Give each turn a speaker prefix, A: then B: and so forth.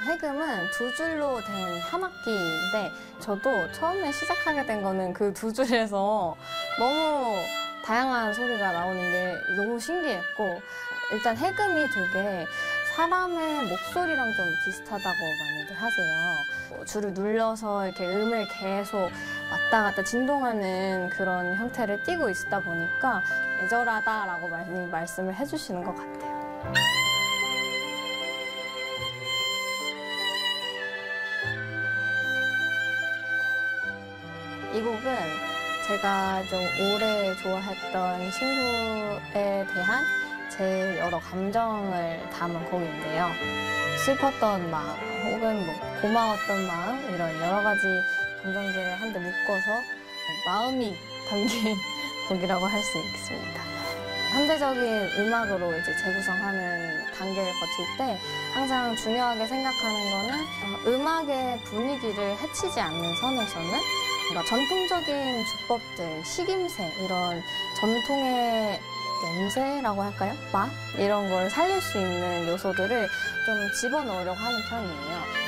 A: 해금은 두 줄로 된 현악기인데 저도 처음에 시작하게 된 거는 그 두 줄에서 너무 다양한 소리가 나오는 게 너무 신기했고 일단 해금이 되게 사람의 목소리랑 좀 비슷하다고 많이들 하세요. 줄을 눌러서 이렇게 음을 계속 왔다 갔다 진동하는 그런 형태를 띠고 있다 보니까 애절하다라고 많이 말씀을 해주시는 것 같아요. 이 곡은 제가 좀 오래 좋아했던 친구에 대한 제 여러 감정을 담은 곡인데요. 슬펐던 마음 혹은 뭐 고마웠던 마음 이런 여러 가지 감정들을 한데 묶어서 마음이 담긴 곡이라고 할 수 있습니다. 현대적인 음악으로 이제 재구성하는 단계를 거칠 때 항상 중요하게 생각하는 거는 음악의 분위기를 해치지 않는 선에서는 뭔가 전통적인 주법들, 식임새 이런 전통의 냄새라고 할까요? 맛? 이런 걸 살릴 수 있는 요소들을 좀 집어넣으려고 하는 편이에요.